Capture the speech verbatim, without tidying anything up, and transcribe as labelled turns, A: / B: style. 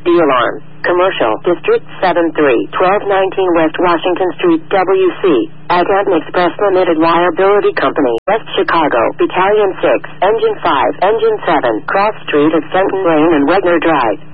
A: D alarm. Commercial District seven three, twelve nineteen West Washington Street, W C. Advent Express Limited Liability Company, West Chicago, Battalion six, Engine five, Engine seven, Cross Street at Fenton Lane and Wegner Drive.